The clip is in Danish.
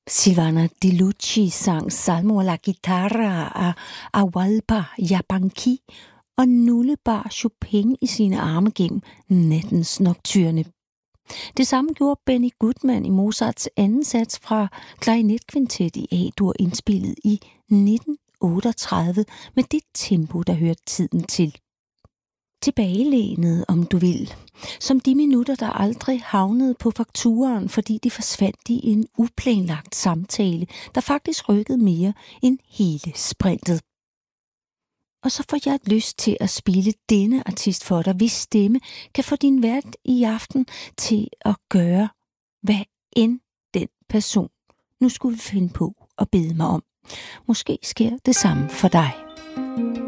Silvana Delucci sang Salmo alla chitarra af Atahualpa Yupanqui og nullebar Chopin i sine arme gennem nattens nocturne. Det samme gjorde Benny Goodman i Mozarts anden sats fra klarinetkvintet i A-dur indspillet i 1938 med det tempo, der hørte tiden til. Tilbagelænet, om du vil. Som de minutter, der aldrig havnede på fakturaen, fordi de forsvandt i en uplanlagt samtale, der faktisk rykkede mere end hele sprintet. Og så får jeg lyst til at spille denne artist for dig, hvis stemme kan få din vært i aften til at gøre, hvad end den person nu skulle finde på at bede mig om. Måske sker det samme for dig.